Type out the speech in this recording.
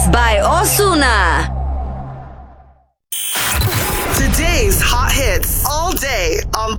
by Ozuna. Today's hot hits all day on